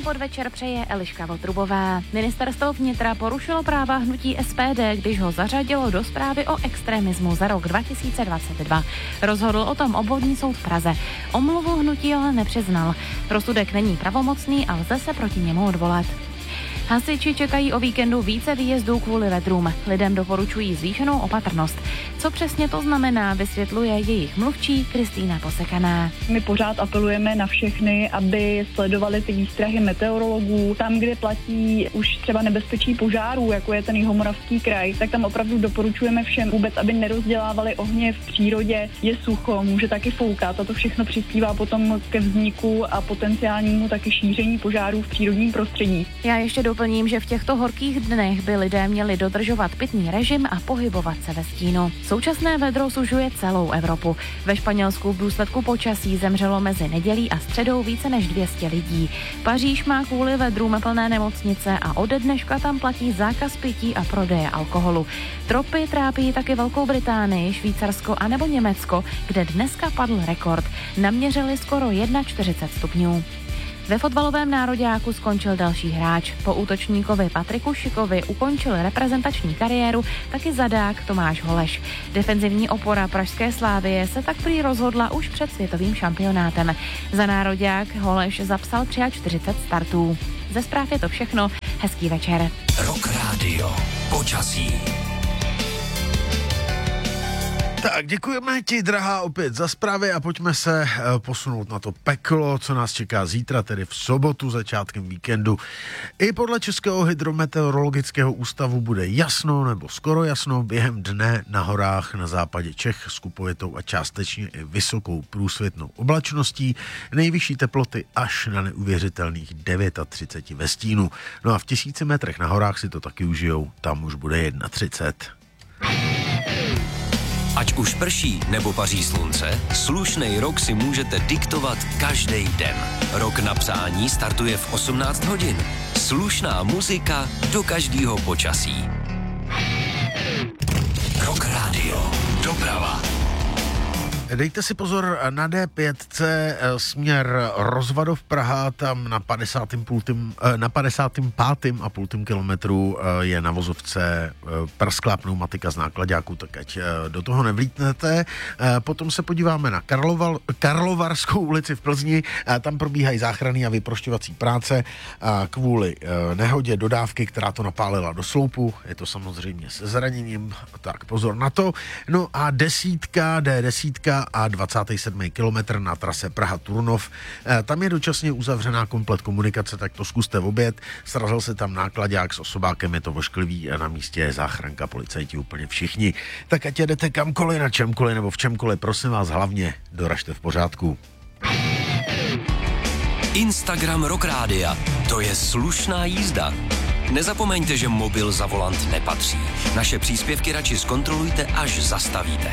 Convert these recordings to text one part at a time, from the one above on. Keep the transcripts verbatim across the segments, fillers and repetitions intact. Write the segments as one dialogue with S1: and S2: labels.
S1: podvečer přeje Eliška Votrubová. Ministerstvo vnitra porušilo práva hnutí S P D, když ho zařadilo do zprávy o extremismu za rok dva tisíce dvacet dva. Rozhodl o tom obvodní soud v Praze. Omluvu hnutí ale nepřiznal. Rozsudek není pravomocný a lze se proti němu odvolat. Hasiči čekají o víkendu více výjezdů kvůli vedrům. Lidem doporučují zvýšenou opatrnost. Co přesně to znamená, vysvětluje jejich mluvčí Kristýna Posekaná.
S2: My pořád apelujeme na všechny, aby sledovali ty výstrahy meteorologů. Tam, kde platí už třeba nebezpečí požárů, jako je ten Jihomoravský kraj, tak tam opravdu doporučujeme všem vůbec, aby nerozdělávali ohně v přírodě. Je sucho, může taky foukat a to všechno přispívá potom ke vzniku a potenciálnímu taky šíření požárů v přírodním prostředí.
S1: Já ještě doplním, že v těchto horkých dnech by lidé měli dodržovat pitný režim a pohybovat se ve stínu. Současné vedro sužuje celou Evropu. Ve Španělsku v důsledku počasí zemřelo mezi nedělí a středou více než dvě stě lidí. Paříž má kvůli vedrům plné nemocnice a ode dneška tam platí zákaz pití a prodeje alkoholu. Tropy trápí taky Velkou Británii, Švýcarsko a nebo Německo, kde dneska padl rekord. Naměřili skoro čtyřicet jedna stupňů. Ve fotbalovém nároďáku skončil další hráč. Po útočníkovi Patriku Šikovi ukončil reprezentační kariéru taky zadák Tomáš Holeš. Defenzivní opora pražské Slávie se tak prý rozhodla už před světovým šampionátem. Za nároďák Holeš zapsal čtyřicet tři startů. Ze zpráv je to všechno. Hezký večer.
S3: Rock Radio. Počasí.
S4: Tak, děkujeme ti, drahá, opět za zprávy a pojďme se posunout na to peklo, co nás čeká zítra, tedy v sobotu, začátkem víkendu. I podle Českého hydrometeorologického ústavu bude jasno nebo skoro jasno, během dne na horách na západě Čech s kupovitou a částečně i vysokou průsvitnou oblačností, nejvyšší teploty až na neuvěřitelných třicet devět ve stínu. No a v tisíci metrech na horách si to taky užijou, tam už bude třicet jedna.
S3: Ať už prší nebo paří slunce, slušnej rok si můžete diktovat každý den. Rok na psání startuje v osmnáct hodin. Slušná muzika do každého počasí. Rock Radio. Doprava.
S4: Dejte si pozor na D pět směr Rozvadov Praha, tam na padesátém na padesátém pátém a půl kilometru je na vozovce prsklá pneumatika z náklaďáku, tak ať do toho nevlítnete. Potom se podíváme na Karloval, Karlovarskou ulici v Plzni, tam probíhají záchranné a vyprošťovací práce kvůli nehodě dodávky, která to napálila do sloupu, je to samozřejmě se zraněním, tak pozor na to. No a desítka, D desítka a dvacátý sedmý kilometr na trase Praha-Turnov. Tam je dočasně uzavřená komplet komunikace, tak to zkuste v oběd. Srazil se tam náklaďák s osobákem, je to vošklivý a na místě je záchranka, policajti úplně všichni. Tak ať jedete kamkoliv, na čemkoliv nebo v čemkoliv, prosím vás, hlavně doražte v pořádku.
S3: Instagram Rock Rádia. To je slušná jízda. Nezapomeňte, že mobil za volant nepatří. Naše příspěvky radši zkontrolujte, až zastavíte.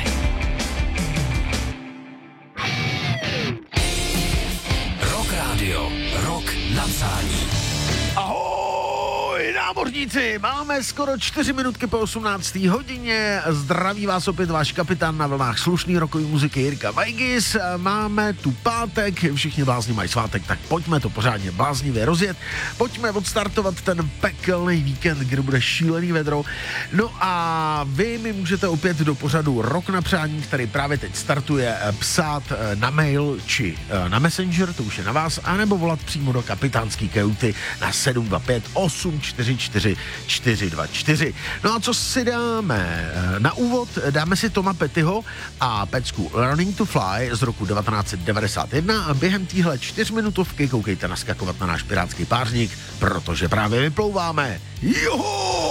S3: Rock Radio. Rock na psání.
S4: Ahoj, námořníci, máme skoro čtyři minutky po osmnácté hodině. Zdraví vás opět váš kapitán na vlnách slušný rokový muziky Jirka Vajgis. Máme tu pátek, všichni blázni mají svátek, tak pojďme to pořádně bláznivě rozjet. Pojďme odstartovat ten pekelný víkend, kdy bude šílený vedro. No a vy mi můžete opět do pořadu Rock na přání, který právě teď startuje, psát na mail či na Messenger, to už je na vás, anebo volat přímo do kapitánský kajuty na sedm dva pět osm čtyři čtyři čtyři dva čtyři. No a co si dáme? Na úvod dáme si Toma Pettyho a pecku Learning to Fly z roku devatenáct set devadesát jedna a během téhle čtyřminutovky koukejte naskakovat na náš pirátský pářník, protože právě vyplouváme. Joho!